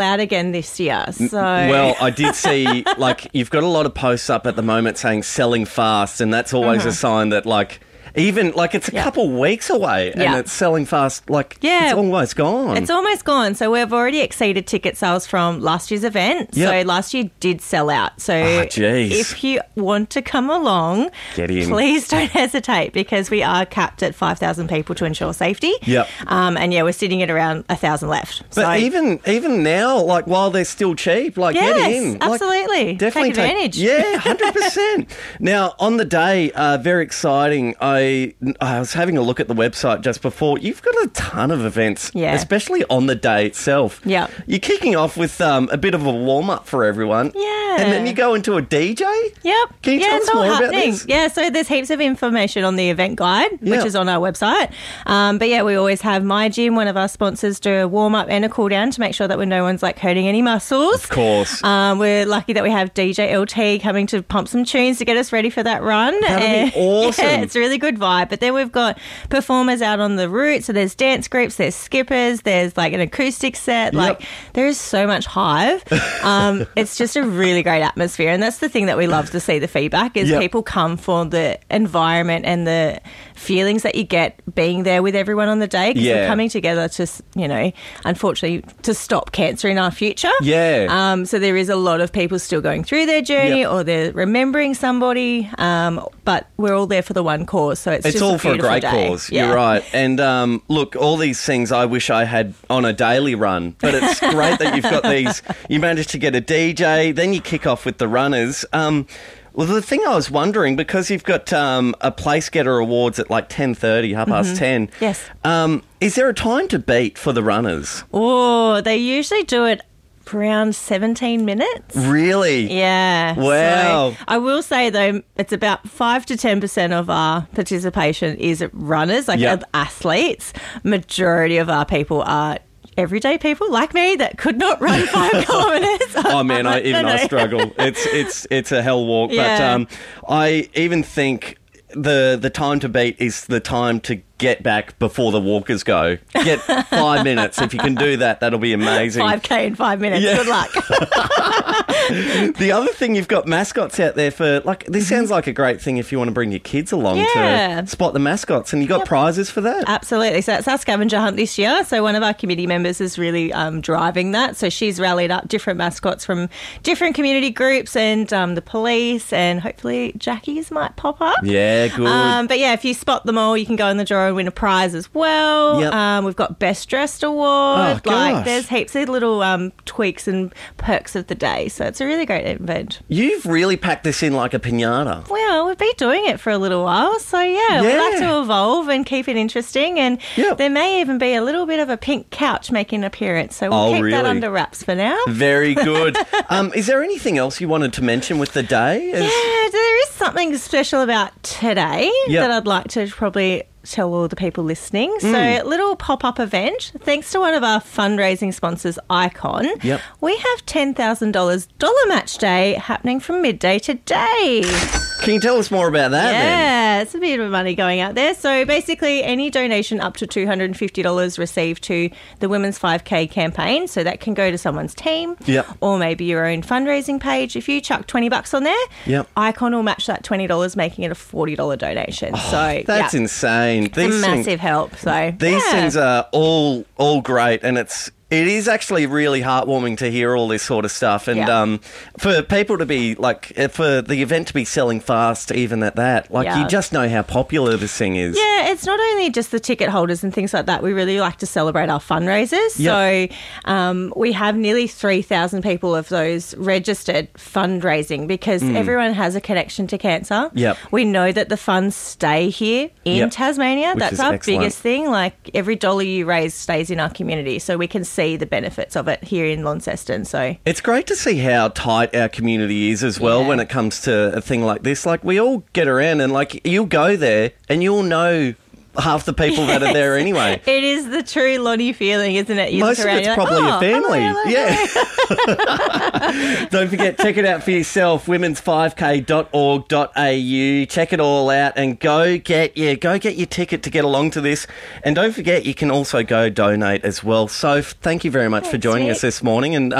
out again this year. So Well, I did see, like, you've got a lot of posts up at the moment saying selling fast, and that's always a sign that, like, even, like, it's a couple weeks away and it's selling fast, like, it's almost gone. It's almost gone. So we've already exceeded ticket sales from last year's event. Yep. So last year did sell out. So if you want to come along, get in. Please don't hesitate, because we are capped at 5,000 people to ensure safety. Yep. And we're sitting at around 1,000 left. But so, even now, like, while they're still cheap, like, get in. Yes, absolutely. Like, definitely take advantage. 100%. Now, on the day, very exciting, I was having a look at the website just before. You've got a ton of events, especially on the day itself. Yeah. You're kicking off with a bit of a warm-up for everyone. Yeah. And then you go into a DJ? Yep. Can you tell us more about this? Yeah, so there's heaps of information on the event guide, which is on our website. But we always have My Gym, one of our sponsors, do a warm-up and a cool-down to make sure that no one's, like, hurting any muscles. Of course. We're lucky that we have DJ LT coming to pump some tunes to get us ready for that run. That'd be awesome. Yeah, it's a really good vibe. But then we've got performers out on the route. So there's dance groups, there's skippers, there's, like, an acoustic set. Like, there is so much hive. It's just a really great atmosphere. And that's the thing that we love to see, the feedback, is people come for the environment and the feelings that you get being there with everyone on the day, because we're coming together to, unfortunately, to stop cancer in our future. Yeah. So there is a lot of people still going through their journey or they're remembering somebody, but we're all there for the one cause. So it's just all for a great cause. Yeah. You're right. And look, all these things I wish I had on a daily run, but it's great that you've got these. You managed to get a DJ, then you kick off with the runners. Well, the thing I was wondering, because you've got a Place Getter Awards at like 10:30, 10:30. Yes. Is there a time to beat for the runners? Oh, they usually do it around 17 minutes. Really? Yeah. Wow. So I will say, though, it's about 5 to 10% of our participation is runners, like athletes. Majority of our people are everyday people like me that could not run 5 kilometres. Oh man, I struggle. It's a hell walk. Yeah. But I even think the time to beat is the time to get back before the walkers go. Get 5 minutes. If you can do that, that'll be amazing. 5K in 5 minutes. Yeah. Good luck. The other thing, you've got mascots out there for, like, this sounds like a great thing if you want to bring your kids along to spot the mascots, and you got prizes for that. Absolutely. So it's our scavenger hunt this year. So one of our committee members is really driving that. So she's rallied up different mascots from different community groups and the police, and hopefully Jackie's might pop up. Yeah, good. But if you spot them all, you can go in the draw and win a prize as well. Yep. We've got Best Dressed Award. Oh, gosh. There's heaps of little tweaks and perks of the day. So it's a really great event. You've really packed this in like a piñata. Well, we've been doing it for a little while. So, we like to evolve and keep it interesting. And there may even be a little bit of a pink couch making an appearance. So we'll keep that under wraps for now. Very good. Is there anything else you wanted to mention with the day? Yeah, there is something special about today that I'd like to probably tell all the people listening. So a little pop-up event, thanks to one of our fundraising sponsors, Icon. Yep. We have $10,000 dollar match day happening from midday today. Can you tell us more about that then? Yeah, it's a bit of money going out there. So basically any donation up to $250 received to the Women's 5K campaign. So that can go to someone's team or maybe your own fundraising page. If you chuck $20 on there, Icon will match that $20, making it a $40 donation. So that's insane. It's a massive help. So these things are all great, and it is actually really heartwarming to hear all this sort of stuff. And for people to be, like, for the event to be selling fast, even at that, like, you just know how popular this thing is. Yeah, it's not only just the ticket holders and things like that. We really like to celebrate our fundraisers. Yep. So we have nearly 3,000 people of those registered fundraising, because everyone has a connection to cancer. Yep. We know that the funds stay here in Tasmania. That's our biggest thing. Like, every dollar you raise stays in our community. So we can see the benefits of it here in Launceston. So it's great to see how tight our community is as well when it comes to a thing like this. Like, we all get around, and, like, you'll go there and you'll know half the people that are there anyway. It is the true Lonnie feeling, isn't it? You Most look of around, it's you're probably like, your family. hello. Yeah. Don't forget, check it out for yourself, womens5k.org.au. Check it all out and go get your ticket to get along to this. And don't forget, you can also go donate as well. So thank you very much for joining us this morning. And